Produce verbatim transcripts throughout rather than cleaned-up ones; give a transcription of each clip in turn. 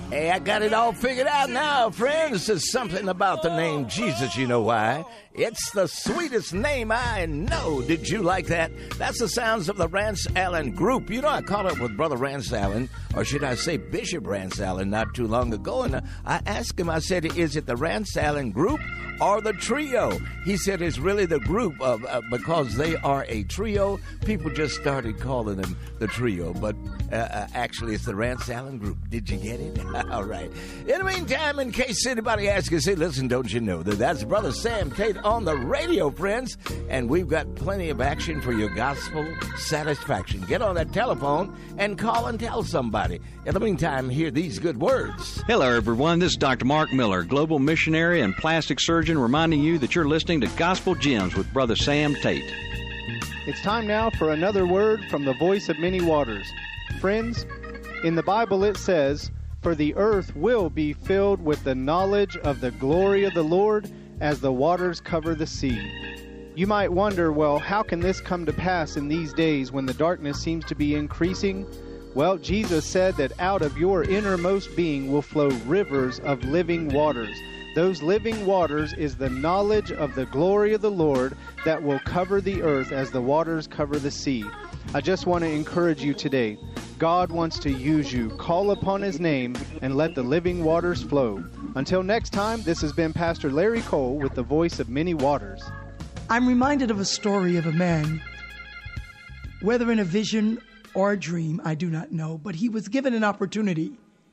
Hey, I got it all figured out now, friends. There's something about the name Jesus, you know why? It's the sweetest name I know. Did you like that? That's the sounds of the Rance Allen Group. You know, I caught up with Brother Rance Allen, or should I say Bishop Rance Allen, not too long ago, and I asked him, I said, is it the Rance Allen Group or the trio? He said it's really the group of uh, because they are a trio. People just started calling them the trio, but uh, uh, actually it's the Rance Allen Group. Did you get it? All right. In the meantime, in case anybody asks you, say, listen, don't you know that that's Brother Sam Tate on the radio, friends, and we've got plenty of action for your gospel satisfaction. Get on that telephone and call and tell somebody. In the meantime, hear these good words. Hello, everyone. This is Doctor Mark Miller, global missionary and plastic surgeon, reminding you that you're listening to Gospel Gems with Brother Sam Tate. It's time now for another word from the voice of many waters. Friends, in the Bible it says, "For the earth will be filled with the knowledge of the glory of the Lord as the waters cover the sea." You might wonder, well, how can this come to pass in these days when the darkness seems to be increasing? Well, Jesus said that out of your innermost being will flow rivers of living waters. Those living waters is the knowledge of the glory of the Lord that will cover the earth as the waters cover the sea. I just want to encourage you today. God wants to use you. Call upon His name and let the living waters flow. Until next time, this has been Pastor Larry Cole with the voice of many waters. I'm reminded of a story of a man, whether in a vision or a dream, I do not know, but he was given an opportunity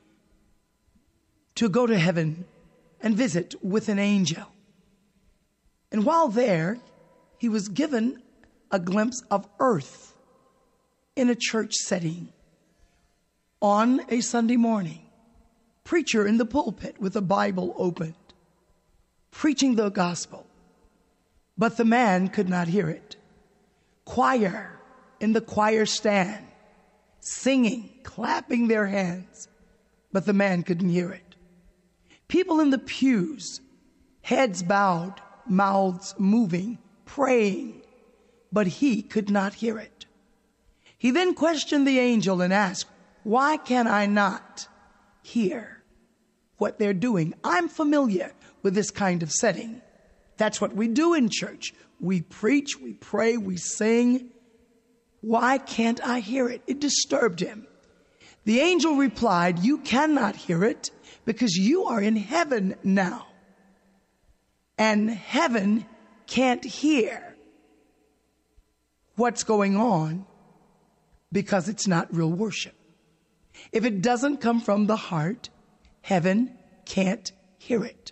to go to heaven and visit with an angel. And while there, he was given a glimpse of earth in a church setting on a Sunday morning. Preacher in the pulpit with a Bible opened, preaching the gospel, but the man could not hear it. Choir in the choir stand, singing, clapping their hands, but the man couldn't hear it. People in the pews, heads bowed, mouths moving, praying, but he could not hear it. He then questioned the angel and asked, "Why can I not hear what they're doing? I'm familiar with this kind of setting. That's what we do in church. We preach, we pray, we sing. Why can't I hear it?" It disturbed him. The angel replied, "You cannot hear it because you are in heaven now. And heaven can't hear what's going on because it's not real worship. If it doesn't come from the heart, heaven can't hear it.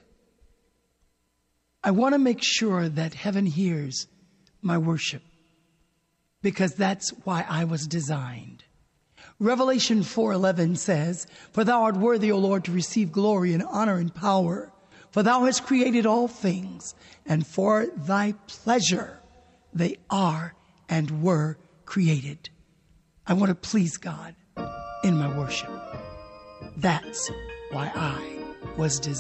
I want to make sure that heaven hears my worship because that's why I was designed." Revelation four eleven says, "For thou art worthy, O Lord, to receive glory and honor and power, for thou hast created all things, and for thy pleasure they are and were created." I want to please God in my worship. That's why I was designed.